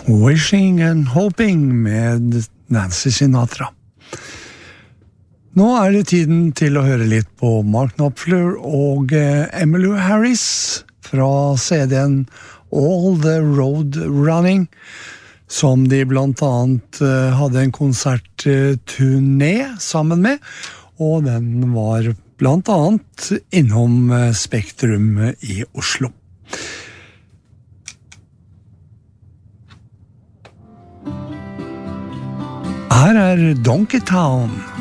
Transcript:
Wishing and Hoping med Nancy Sinatra. Nå det tiden til å høre litt på Mark Knopfler og Emmylou Harris fra CD-en All the Road Running, som de blant annet hadde en konsertturné sammen med, og den var blant annet innom Spektrum i Oslo. Her Donkey Town.